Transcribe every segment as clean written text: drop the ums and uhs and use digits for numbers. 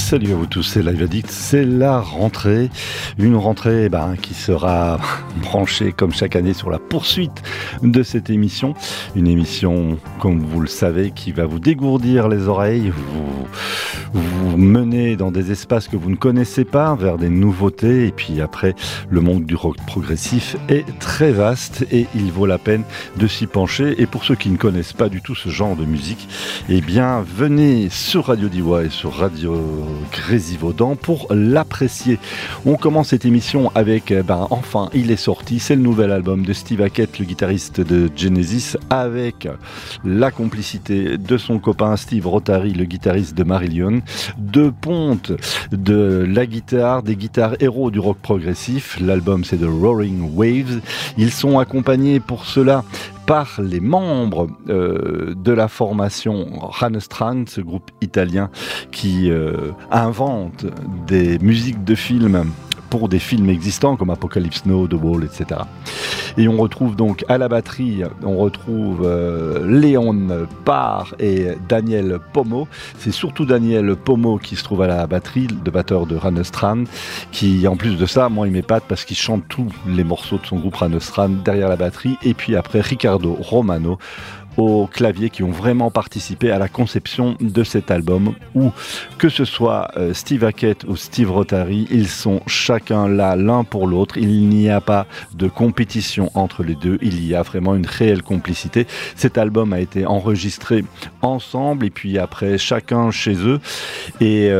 Salut à vous tous, c'est Live Addict, c'est la rentrée. Une rentrée qui sera branchée comme chaque année sur la poursuite de cette émission. Une émission, comme vous le savez, qui va vous dégourdir les oreilles, vous mener dans des espaces que vous ne connaissez pas, vers des nouveautés. Et puis après, le monde du rock progressif est très vaste et il vaut la peine de s'y pencher. Et pour ceux qui ne connaissent pas du tout ce genre de musique, eh bien, venez sur Radio Diwa et sur Radio Grésivaudan pour l'apprécier. On commence cette émission avec, enfin, il est sorti, c'est le nouvel album de Steve Hackett, le guitariste de Genesis, avec la complicité de son copain Steve Rotary, le guitariste de Marillion, de ponte de la guitare, des guitares héros du rock progressif. L'album, c'est The Roaring Waves. Ils sont accompagnés pour cela par les membres de la formation Rannestrand, ce groupe italien qui invente des musiques de films pour des films existants comme Apocalypse Now, The Wall, etc. Et on retrouve donc à la batterie, on retrouve Léon Parr et Daniel Pomo. C'est surtout Daniel Pomo qui se trouve à la batterie, le batteur de Rannestrand, qui en plus de ça, moi il m'épate parce qu'il chante tous les morceaux de son groupe Rannestrand derrière la batterie. Et puis après Riccardo Romano au clavier, qui ont vraiment participé à la conception de cet album, où que ce soit Steve Hackett ou Steve Rotary, ils sont chacun là l'un pour l'autre. Il n'y a pas de compétition entre les deux, il y a vraiment une réelle complicité. Cet album a été enregistré ensemble et puis après chacun chez eux, et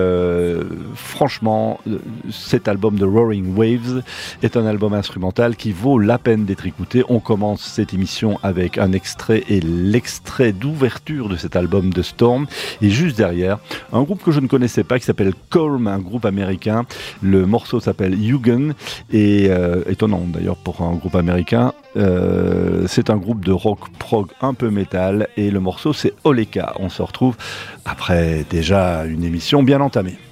franchement cet album de Roaring Waves est un album instrumental qui vaut la peine d'être écouté. On commence cette émission avec un extrait et l'extrait d'ouverture de cet album de Storm, et juste derrière un groupe que je ne connaissais pas qui s'appelle Colm, un groupe américain. Le morceau s'appelle Yugen et étonnant d'ailleurs pour un groupe américain. C'est un groupe de rock prog un peu métal et le morceau c'est Oleka. On se retrouve après déjà une émission bien entamée.